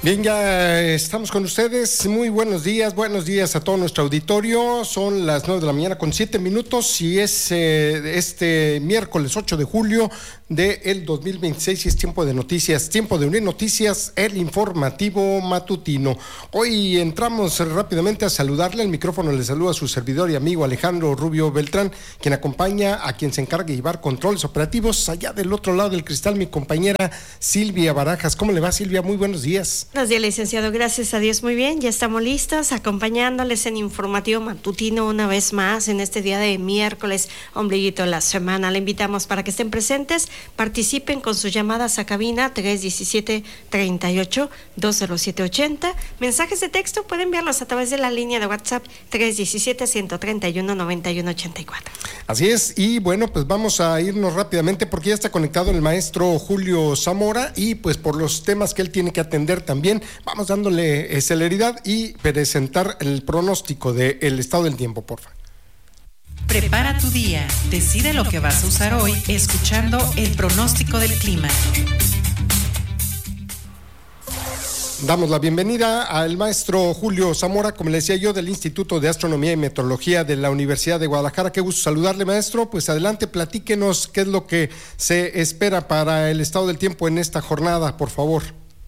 Bien, ya estamos con ustedes. Muy buenos días a todo nuestro auditorio. Son las 9 de la mañana con 7 minutos y es este miércoles 8 de julio del 2026 y es tiempo de noticias, tiempo de unir noticias, el informativo matutino. Hoy entramos rápidamente a saludarle. El micrófono le saluda a su servidor y amigo Alejandro Rubio Beltrán, quien acompaña a quien se encarga de llevar controles operativos. Allá del otro lado del cristal, mi compañera Silvia Barajas. ¿Cómo le va, Silvia? Muy buenos días. Buenos días, licenciado. Gracias a Dios, muy bien. Ya estamos listos, acompañándoles en informativo matutino una vez más en este día de miércoles, ombliguito de la semana. Le invitamos para que estén presentes, participen con sus llamadas a cabina 317-38-20780. Mensajes de texto pueden enviarlos a través de la línea de WhatsApp 317-131-9184. Así es, y bueno, pues vamos a irnos rápidamente porque ya está conectado el maestro Julio Zamora y pues por los temas que él tiene que atender también vamos dándole celeridad y presentar el pronóstico del estado del tiempo, por favor. Prepara tu día, decide lo que vas a usar hoy escuchando el pronóstico del clima. Damos la bienvenida al maestro Julio Zamora, como le decía yo, del Instituto de Astronomía y Meteorología de la Universidad de Guadalajara. Qué gusto saludarle, maestro. Pues adelante, platíquenos qué es lo que se espera para el estado del tiempo en esta jornada, por favor.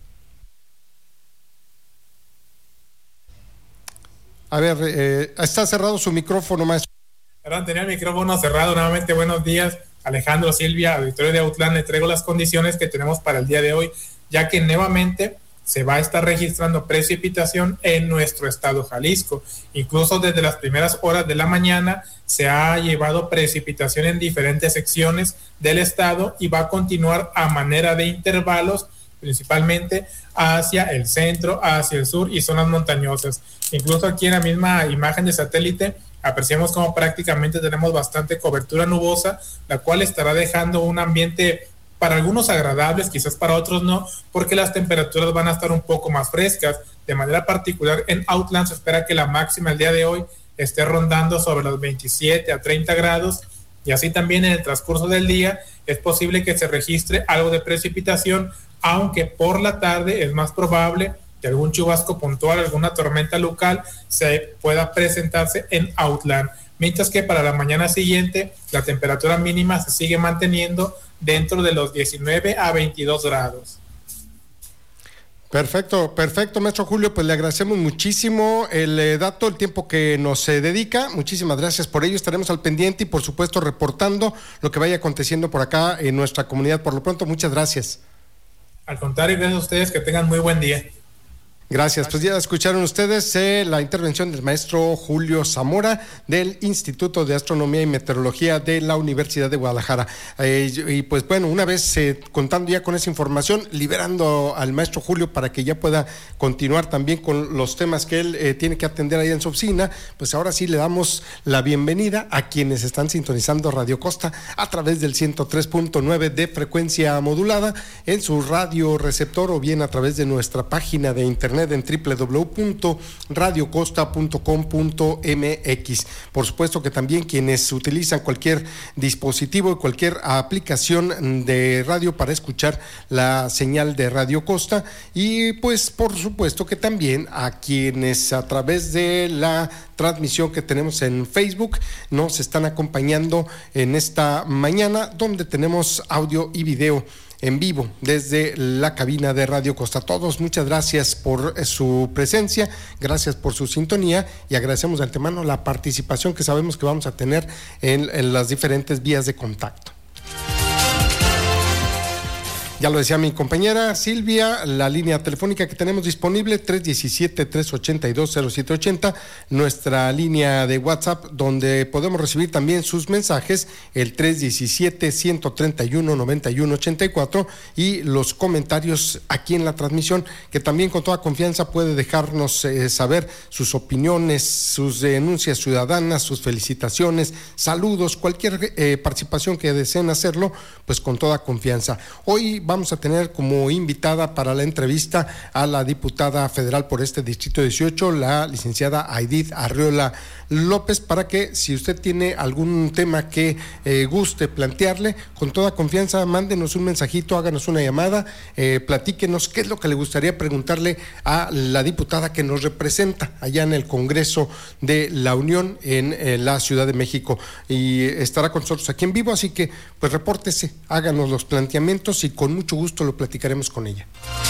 A ver, está cerrado su micrófono, maestro. Perdón, tenía el micrófono cerrado. Nuevamente, buenos días, Alejandro, Silvia, auditorio de Autlán. Le traigo las condiciones que tenemos para el día de hoy, ya que nuevamente se va a estar registrando precipitación en nuestro estado Jalisco. Incluso desde las primeras horas de la mañana se ha llevado precipitación en diferentes secciones del estado y va a continuar a manera de intervalos, principalmente hacia el centro, hacia el sur y zonas montañosas. Incluso aquí en la misma imagen de satélite apreciamos como prácticamente tenemos bastante cobertura nubosa, la cual estará dejando un ambiente para algunos agradables, quizás para otros no, porque las temperaturas van a estar un poco más frescas. De manera particular en Autlán se espera que la máxima el día de hoy esté rondando sobre los 27 a 30 grados y así también en el transcurso del día es posible que se registre algo de precipitación, aunque por la tarde es más probable que algún chubasco puntual, alguna tormenta local se pueda presentarse en Autlán, mientras que para la mañana siguiente la temperatura mínima se sigue manteniendo dentro de los 19 a 22 grados. Perfecto, maestro Julio, pues le agradecemos muchísimo el dato, el tiempo que nos dedica. Muchísimas gracias por ello. Estaremos al pendiente y por supuesto reportando lo que vaya aconteciendo por acá en nuestra comunidad. Por lo pronto, muchas gracias. Al contrario, gracias a ustedes, que tengan muy buen día. Gracias. Pues ya escucharon ustedes la intervención del maestro Julio Zamora del Instituto de Astronomía y Meteorología de la Universidad de Guadalajara. Y pues bueno, una vez contando ya con esa información, liberando al maestro Julio para que ya pueda continuar también con los temas que él tiene que atender ahí en su oficina, pues ahora sí le damos la bienvenida a quienes están sintonizando Radio Costa a través del 103.9 de frecuencia modulada en su radio receptor o bien a través de nuestra página de internet en www.radiocosta.com.mx. Por supuesto que también quienes utilizan cualquier dispositivo y cualquier aplicación de radio para escuchar la señal de Radio Costa, y pues por supuesto que también a quienes a través de la transmisión que tenemos en Facebook nos están acompañando en esta mañana, donde tenemos audio y video en vivo desde la cabina de Radio Costa. Todos, muchas gracias por su presencia, gracias por su sintonía y agradecemos de antemano la participación que sabemos que vamos a tener en las diferentes vías de contacto. Ya lo decía mi compañera Silvia, la línea telefónica que tenemos disponible 317-382-0780, nuestra línea de WhatsApp donde podemos recibir también sus mensajes, el 317-131-9184, y los comentarios aquí en la transmisión, que también con toda confianza puede dejarnos saber sus opiniones, sus denuncias ciudadanas, sus felicitaciones, saludos, cualquier participación que deseen hacerlo, pues con toda confianza. Hoy vamos a tener como invitada para la entrevista a la diputada federal por este Distrito 18, la licenciada Aidith Arriola López, para que si usted tiene algún tema que guste plantearle, con toda confianza, mándenos un mensajito, háganos una llamada, platíquenos qué es lo que le gustaría preguntarle a la diputada que nos representa allá en el Congreso de la Unión en la Ciudad de México, y estará con nosotros aquí en vivo, así que pues repórtese, háganos los planteamientos y con mucho gusto lo platicaremos con ella.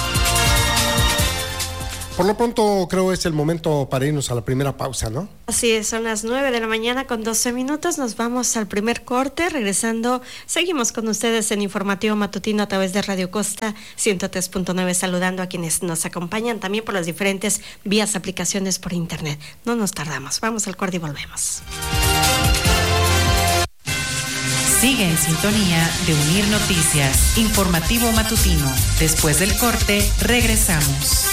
Por lo pronto, creo es el momento para irnos a la primera pausa, ¿no? Así es, son las 9:00 con 12 minutos. Nos vamos al primer corte. Regresando, seguimos con ustedes en Informativo Matutino a través de Radio Costa 103.9, saludando a quienes nos acompañan también por las diferentes vías, aplicaciones por internet. No nos tardamos. Vamos al corte y volvemos. Sigue en sintonía de Unir Noticias, Informativo Matutino. Después del corte, regresamos.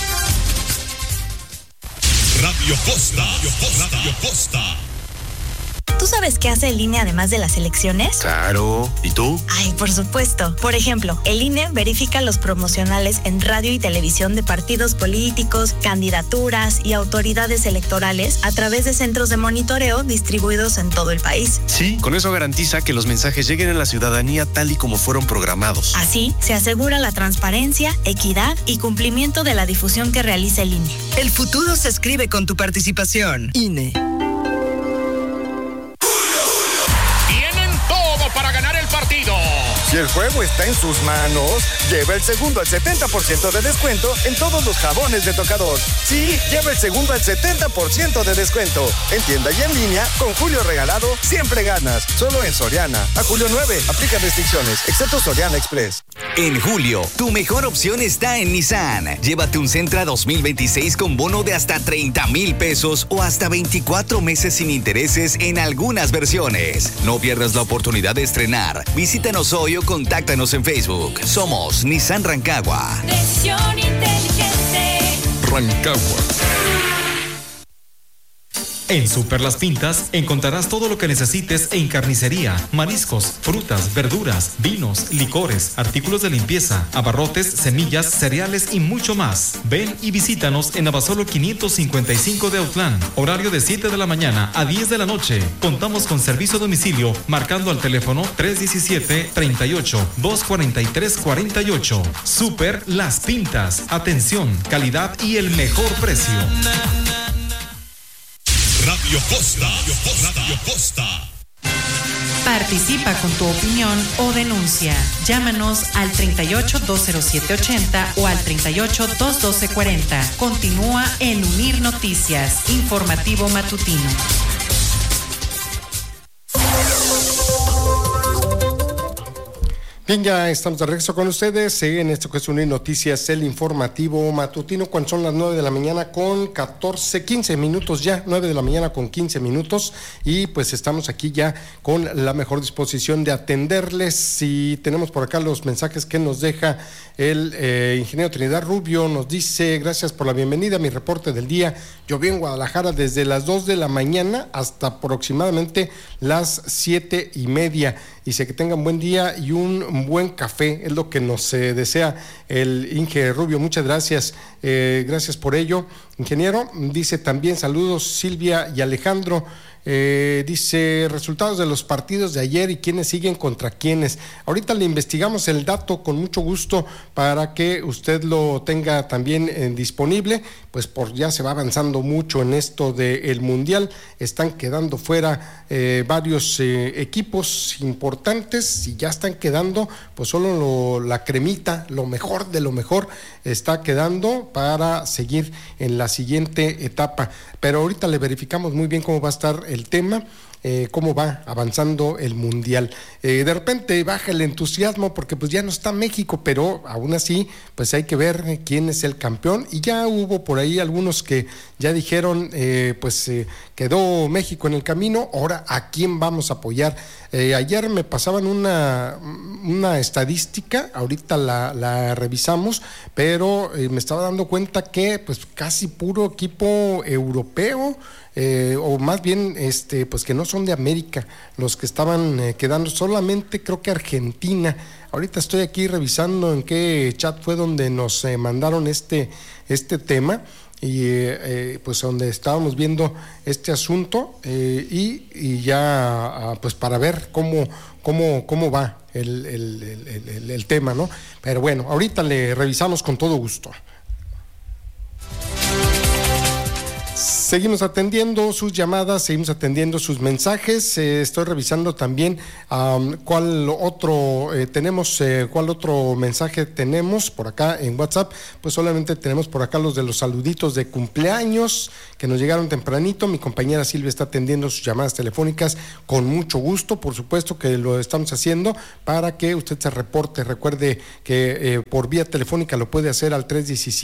Radio Costa. Radio Costa. ¿Tú sabes qué hace el INE además de las elecciones? Claro. ¿Y tú? Ay, por supuesto. Por ejemplo, el INE verifica los promocionales en radio y televisión de partidos políticos, candidaturas y autoridades electorales a través de centros de monitoreo distribuidos en todo el país. Sí, con eso garantiza que los mensajes lleguen a la ciudadanía tal y como fueron programados. Así, se asegura la transparencia, equidad y cumplimiento de la difusión que realiza el INE. El futuro se escribe con tu participación. INE. Para ganar el partido. Si el juego está en sus manos, lleva el segundo al 70% de descuento en todos los jabones de tocador. Sí, lleva el segundo al 70% de descuento. En tienda y en línea, con Julio regalado, siempre ganas. Solo en Soriana. A julio 9, aplica restricciones, excepto Soriana Express. En julio, tu mejor opción está en Nissan. Llévate un Sentra 2026 con bono de hasta 30,000 pesos o hasta 24 meses sin intereses en algunas versiones. No pierdas la oportunidad de estrenar. Visítanos hoy o contáctanos en Facebook. Somos Nissan Rancagua. Decisión inteligente. Rancagua. En Super Las Pintas encontrarás todo lo que necesites en carnicería, mariscos, frutas, verduras, vinos, licores, artículos de limpieza, abarrotes, semillas, cereales y mucho más. Ven y visítanos en Abasolo 555 de Autlán. Horario de 7 de la mañana a 10 de la noche. Contamos con servicio a domicilio marcando al teléfono 317-38-243-48. Super Las Pintas. Atención, calidad y el mejor precio. Radio Costa. Radio Costa. Participa con tu opinión o denuncia. Llámanos al 38-207-80 o al 38-212-40. Continúa en Unir Noticias, Informativo Matutino. Bien, ya estamos de regreso con ustedes en esto que es Unir Noticias, el Informativo Matutino, cuando son las 9:00 con 15 minutos ya, 9:00 con 15 minutos, y pues estamos aquí ya con la mejor disposición de atenderles. Y tenemos por acá los mensajes que nos deja el ingeniero Trinidad Rubio. Nos dice: gracias por la bienvenida a mi reporte del día. Llovió en Guadalajara desde las 2 de la mañana hasta aproximadamente las 7:30. Dice que tengan buen día y un buen café, es lo que nos desea el Inge Rubio. Muchas gracias, gracias por ello, ingeniero. Dice también: saludos Silvia y Alejandro. Dice: resultados de los partidos de ayer y quiénes siguen contra quiénes. Ahorita le investigamos el dato con mucho gusto para que usted lo tenga también disponible, pues ya se va avanzando mucho en esto del Mundial. Están quedando fuera varios equipos importantes y ya están quedando pues solo la cremita, lo mejor de lo mejor está quedando para seguir en la siguiente etapa. Pero ahorita le verificamos muy bien cómo va a estar el tema, cómo va avanzando el Mundial. De repente baja el entusiasmo porque pues ya no está México, pero aún así pues hay que ver quién es el campeón, y ya hubo por ahí algunos que ya dijeron quedó México en el camino, ahora ¿a quién vamos a apoyar? Ayer me pasaban una estadística, ahorita la revisamos, pero me estaba dando cuenta que pues casi puro equipo europeo, o más bien pues que no son de América los que estaban quedando, solamente creo que Argentina. Ahorita estoy aquí revisando en qué chat fue donde nos mandaron este tema y pues donde estábamos viendo este asunto y ya pues para ver cómo va el tema, ¿no? Pero bueno, ahorita le revisamos con todo gusto. Seguimos atendiendo sus llamadas, seguimos atendiendo sus mensajes. Estoy revisando también cuál otro mensaje tenemos por acá en WhatsApp. Pues solamente tenemos por acá los de los saluditos de cumpleaños que nos llegaron tempranito. Mi compañera Silvia está atendiendo sus llamadas telefónicas con mucho gusto. Por supuesto que lo estamos haciendo para que usted se reporte. Recuerde que por vía telefónica lo puede hacer al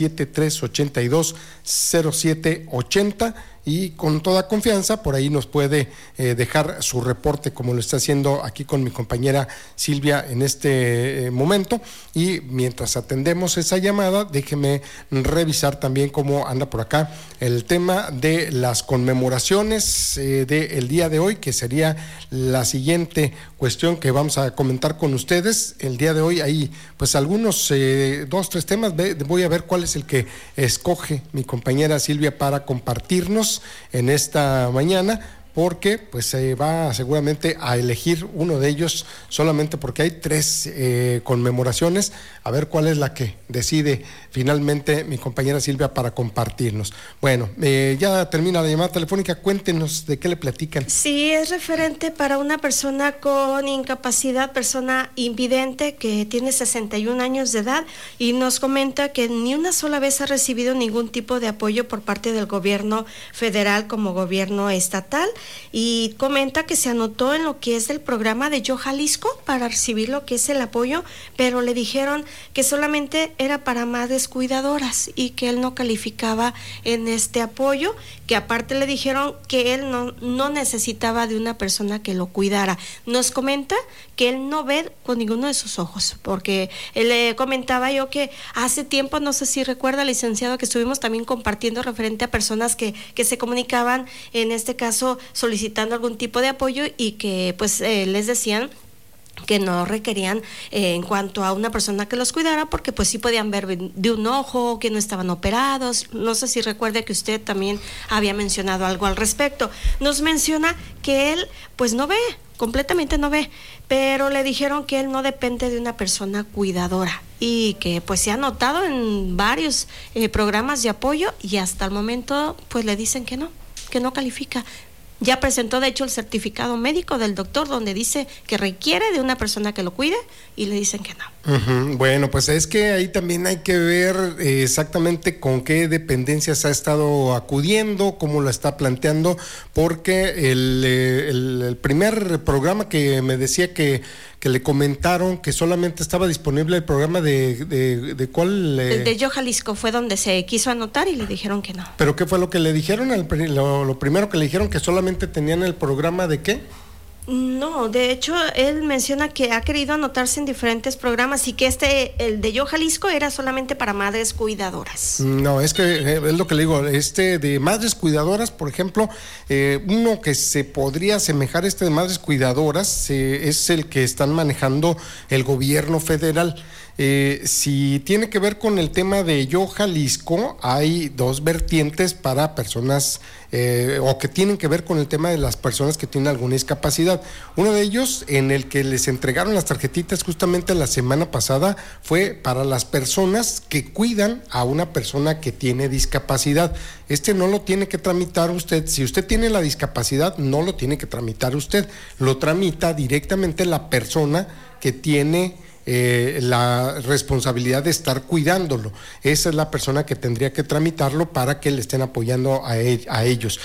317-382-0780 y con toda confianza por ahí nos puede dejar su reporte como lo está haciendo aquí con mi compañera Silvia en este momento. Y mientras atendemos esa llamada, déjeme revisar también cómo anda por acá el tema de las conmemoraciones del día de hoy, que sería la siguiente cuestión que vamos a comentar con ustedes. El día de hoy hay pues algunos 2-3 temas. Voy a ver cuál es el que escoge mi compañera Silvia para compartirnos en esta mañana, porque pues se va seguramente a elegir uno de ellos solamente porque hay 3 conmemoraciones. A ver cuál es la que decide finalmente mi compañera Silvia para compartirnos. Bueno, ya termina la llamada telefónica, cuéntenos de qué le platican. Sí, es referente para una persona con incapacidad, persona invidente que tiene 61 años de edad y nos comenta que ni una sola vez ha recibido ningún tipo de apoyo por parte del gobierno federal como gobierno estatal. Y comenta que se anotó en lo que es el programa de Yo Jalisco para recibir lo que es el apoyo, pero le dijeron que solamente era para madres cuidadoras y que él no calificaba en este apoyo, que aparte le dijeron que él no necesitaba de una persona que lo cuidara. Nos comenta que él no ve con ninguno de sus ojos, porque él le comentaba yo que hace tiempo, no sé si recuerda, licenciado, que estuvimos también compartiendo referente a personas que se comunicaban, en este caso solicitando algún tipo de apoyo y que pues les decían que no requerían en cuanto a una persona que los cuidara, porque pues sí podían ver de un ojo, que no estaban operados. No sé si recuerde que usted también había mencionado algo al respecto. Nos menciona que él pues no ve, completamente no ve, pero le dijeron que él no depende de una persona cuidadora y que pues se ha notado en varios programas de apoyo y hasta el momento pues le dicen que no califica. Ya presentó de hecho el certificado médico del doctor donde dice que requiere de una persona que lo cuide y le dicen que no. Bueno, pues es que ahí también hay que ver exactamente con qué dependencias ha estado acudiendo, cómo lo está planteando, porque el primer programa que me decía que le comentaron que solamente estaba disponible el programa de ¿cuál? El de Yo Jalisco fue donde se quiso anotar y le dijeron que no. ¿Pero qué fue lo que le dijeron? Lo primero que le dijeron, que solamente tenían el programa de ¿qué? No, de hecho, él menciona que ha querido anotarse en diferentes programas y que el de Yo Jalisco era solamente para madres cuidadoras. No, es que es lo que le digo, de madres cuidadoras, por ejemplo, uno que se podría asemejar a de madres cuidadoras es el que están manejando el gobierno federal. Si tiene que ver con el tema de Yo Jalisco, hay 2 vertientes para personas o que tienen que ver con el tema de las personas que tienen alguna discapacidad. Uno de ellos, en el que les entregaron las tarjetitas justamente la semana pasada, fue para las personas que cuidan a una persona que tiene discapacidad. No lo tiene que tramitar usted. Si usted tiene la discapacidad, no lo tiene que tramitar usted. Lo tramita directamente la persona que tiene la responsabilidad de estar cuidándolo. Esa es la persona que tendría que tramitarlo para que le estén apoyando a ellos.